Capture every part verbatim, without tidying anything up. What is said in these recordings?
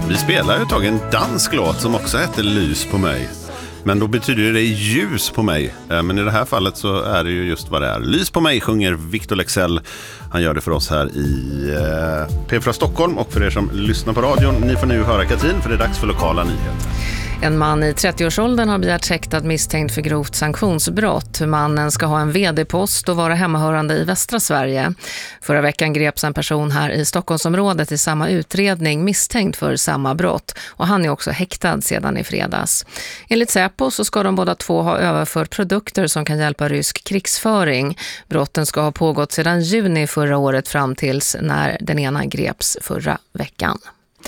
Vi spelar ju ett tag en dansk låt som också heter Lys på mig. Men då betyder det ljus på mig. Men i det här fallet så är det ju just vad det är. Lys på mig sjunger Victor Leksell. Han gör det för oss här i eh, P fyra Stockholm. Och för er som lyssnar på radion, ni får nu höra Katrin, för det är dags för lokala nyheter. En man i trettioårsåldern har begärt häktad misstänkt för grovt sanktionsbrott. Mannen ska ha en vd-post och vara hemmahörande i västra Sverige. Förra veckan greps en person här i Stockholmsområdet i samma utredning misstänkt för samma brott. Och han är också häktad sedan i fredags. Enligt Säpo så ska de båda två ha överfört produkter som kan hjälpa rysk krigsföring. Brotten ska ha pågått sedan juni förra året fram tills när den ena greps förra veckan.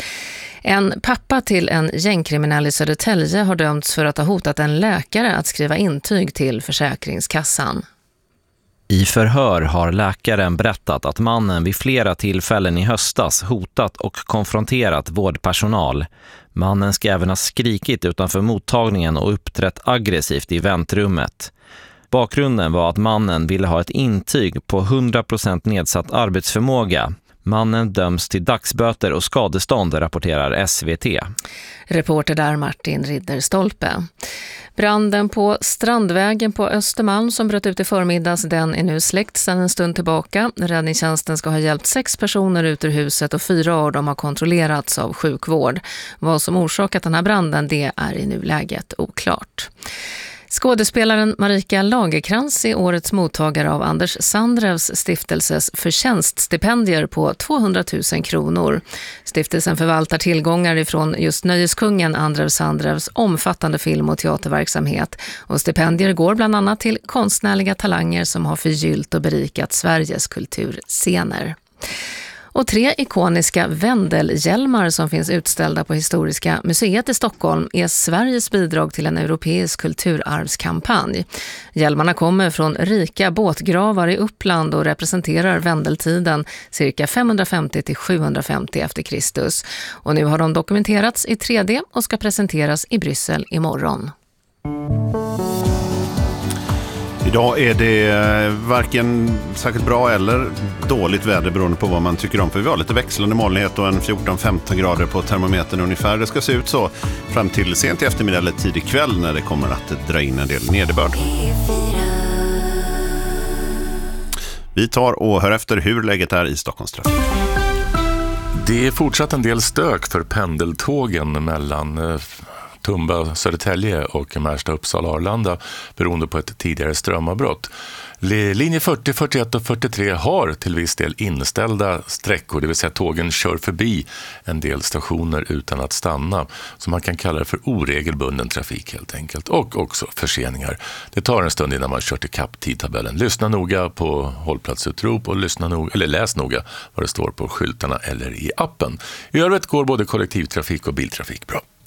En pappa till en gängkriminell i Södertälje har dömts för att ha hotat en läkare att skriva intyg till Försäkringskassan. I förhör har läkaren berättat att mannen vid flera tillfällen i höstas hotat och konfronterat vårdpersonal. Mannen ska även ha skrikit utanför mottagningen och uppträtt aggressivt i väntrummet. Bakgrunden var att mannen ville ha ett intyg på hundra procent nedsatt arbetsförmåga. Mannen döms till dagsböter och skadestånd, rapporterar S V T. Reporter där Martin Ridderstolpe. Branden på Strandvägen på Östermalm som bröt ut i förmiddags, den är nu släckt sedan en stund tillbaka. Räddningstjänsten ska ha hjälpt sex personer ut ur huset och fyra av dem har kontrollerats av sjukvård. Vad som orsakat den här branden, det är i nuläget oklart. Skådespelaren Marika Lagerkrans är årets mottagare av Anders Sandrevs stiftelses förtjänststipendier på tvåhundratusen kronor. Stiftelsen förvaltar tillgångar ifrån just nöjeskungen Andrev Sandrevs omfattande film- och teaterverksamhet. Och stipendier går bland annat till konstnärliga talanger som har förgyllt och berikat Sveriges kulturscener. Och tre ikoniska Wendelhjälmar som finns utställda på Historiska museet i Stockholm är Sveriges bidrag till en europeisk kulturarvskampanj. Hjälmarna kommer från rika båtgravar i Uppland och representerar Wendeltiden cirka femhundrafemtio till sjuhundrafemtio efter Kristus. Och nu har de dokumenterats i tre D och ska presenteras i Bryssel imorgon. Idag är det varken särskilt bra eller dåligt väder beroende på vad man tycker om. För vi har lite växlande molnighet och en fjorton femton grader på termometern ungefär. Det ska se ut så fram till sent i eftermiddag eller tidig kväll när det kommer att dra in en del nederbörd. Vi tar och hör efter hur läget är i Stockholmstrafik. Det är fortsatt en del stök för pendeltågen mellan Tumba, Södertälje och Märsta, Uppsala, Arlanda beroende på ett tidigare strömavbrott. Linje fyrtio, fyrtioett och fyrtiotre har till viss del inställda sträckor, det vill säga tågen kör förbi en del stationer utan att stanna. Så man kan kalla det för oregelbunden trafik helt enkelt. Och också förseningar. Det tar en stund innan man kört i kapp tidtabellen. Lyssna noga på hållplatsutrop och lyssna noga, eller läs noga vad det står på skyltarna eller i appen. I övrigt går både kollektivtrafik och biltrafik bra.